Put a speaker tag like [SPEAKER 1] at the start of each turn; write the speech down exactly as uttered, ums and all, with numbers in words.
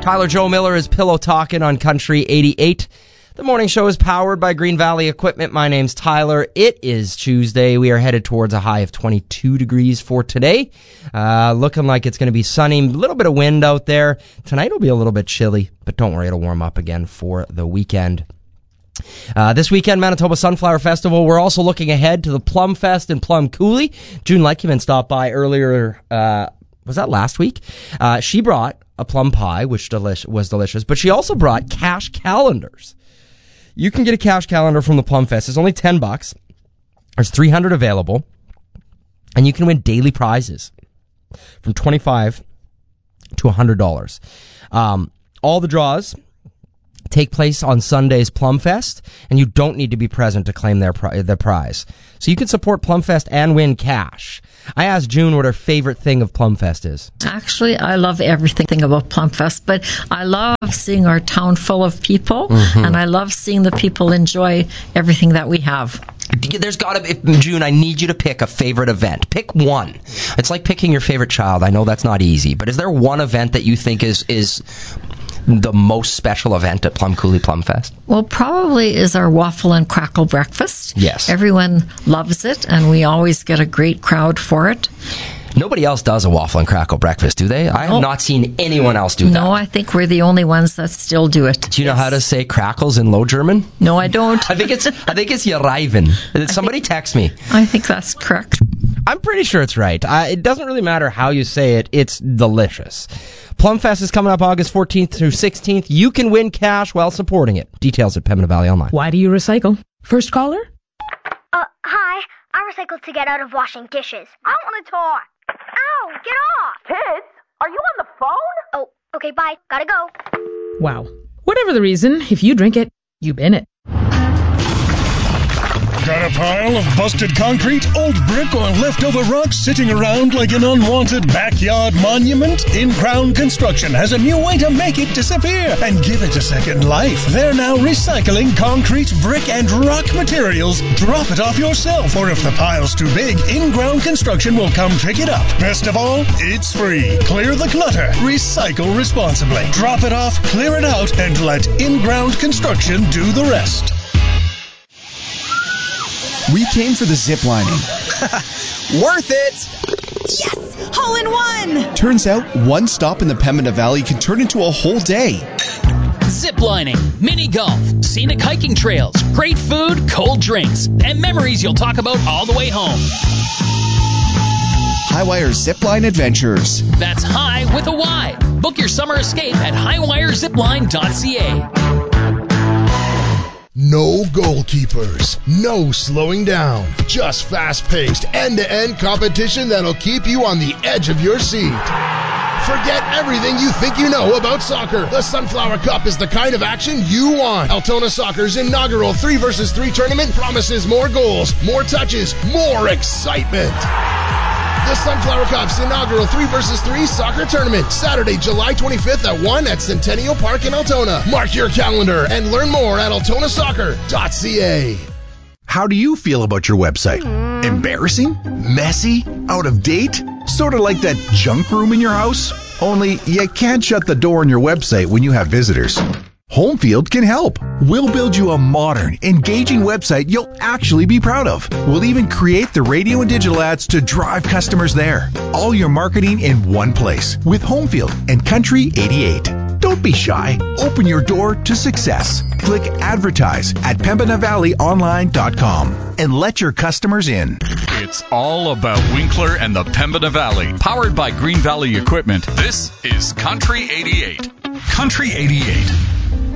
[SPEAKER 1] Tyler Joe Miller is Pillow Talking on Country eighty-eight. The morning show is powered by Green Valley Equipment. My name's Tyler. It is Tuesday. We are headed towards a high of twenty-two degrees for today. Uh, looking like it's going to be sunny. A little bit of wind out there. Tonight will be a little bit chilly, but don't worry, it'll warm up again for the weekend. Uh, this weekend, Manitoba Sunflower Festival. We're also looking ahead to the Plum Fest in Plum Coulee. June Leichman stopped by earlier, uh, was that last week? Uh, she brought a plum pie, which delish- was delicious, but she also brought cash calendars. You can get a cash calendar from the Plum Fest. It's only ten bucks. There's three hundred available, and you can win daily prizes from twenty-five to one hundred dollars. Um, all the draws take place on Sunday's Plum Fest, and you don't need to be present to claim their pri- their prize. So you can support Plum Fest and win cash. I asked June what her favorite thing of Plum Fest is.
[SPEAKER 2] Actually, I love everything about Plum Fest, but I love seeing our town full of people,
[SPEAKER 1] Mm-hmm.
[SPEAKER 2] and I love seeing the people enjoy everything that we have.
[SPEAKER 1] There's got to be, June, I need you to pick a favorite event. Pick one. It's like picking your favorite child. I know that's not easy, but is there one event that you think is is the most special event at Plum Coulee Plum Fest?
[SPEAKER 2] Well, probably is our waffle and crackle breakfast.
[SPEAKER 1] Yes.
[SPEAKER 2] Everyone loves it, and we always get a great crowd for it.
[SPEAKER 1] Nobody else does a waffle and crackle breakfast, do they? I have
[SPEAKER 2] No.
[SPEAKER 1] not seen anyone else do that.
[SPEAKER 2] No, I think we're the only ones that still do it.
[SPEAKER 1] Do you know how to say crackles in Low German?
[SPEAKER 2] No, I don't.
[SPEAKER 1] I think it's I think it's Jariven. Somebody text me.
[SPEAKER 2] I think that's correct.
[SPEAKER 1] I'm pretty sure it's right. Uh, it doesn't really matter how you say it. It's delicious. Plum Fest is coming up August fourteenth through sixteenth. You can win cash while supporting it. Details at Pembina Valley Online.
[SPEAKER 3] Why do you recycle? First caller?
[SPEAKER 4] Uh, hi. I recycle to get out of washing dishes. I want to talk. Ow, get off.
[SPEAKER 5] Kids, are you on the phone?
[SPEAKER 4] Oh, okay, bye. Gotta go.
[SPEAKER 3] Wow. Whatever the reason, if you drink it, you bin it.
[SPEAKER 6] Got a pile of busted concrete, old brick, or leftover rocks sitting around like an unwanted backyard monument? In-Crown Construction has a new way to make it disappear and give it a second life. They're now recycling concrete, brick, and rock materials. Drop it off yourself, or if the pile's too big, In-Ground Construction will come pick it up. Best of all, it's free. Clear the clutter. Recycle responsibly. Drop it off, clear it out, and let In-Ground Construction do the rest.
[SPEAKER 7] We came for the zip lining. Worth it!
[SPEAKER 8] Yes! Hole in one!
[SPEAKER 7] Turns out, one stop in the Pembina Valley can turn into a whole day.
[SPEAKER 9] Ziplining, mini golf, scenic hiking trails, great food, cold drinks, and memories you'll talk about all the way home.
[SPEAKER 7] Highwire Zipline Adventures.
[SPEAKER 9] That's high with a Y. Book your summer escape at highwire zipline dot c a.
[SPEAKER 10] No goalkeepers, no slowing down, just fast-paced, end-to-end competition that'll keep you on the edge of your seat. Forget everything you think you know about soccer. The Sunflower Cup is the kind of action you want. Altona Soccer's inaugural three versus three tournament promises more goals, more touches, more excitement. The Sunflower Cup's inaugural three versus three soccer tournament, Saturday, July twenty-fifth at one at Centennial Park in Altona. Mark your calendar and learn more at altona soccer dot c a.
[SPEAKER 11] How do you feel about your website? Embarrassing? Messy? Out of date? Sort of like that junk room in your house? Only you can't shut the door on your website when you have visitors. Homefield can help. We'll build you a modern, engaging website you'll actually be proud of. We'll even create the radio and digital ads to drive customers there. All your marketing in one place with Homefield and Country eighty-eight. Don't be shy. Open your door to success. Click Advertise at pembina valley online dot com and let your customers in.
[SPEAKER 12] It's all about Winkler and the Pembina Valley. Powered by Green Valley Equipment, this is Country eighty-eight. Country eighty-eight.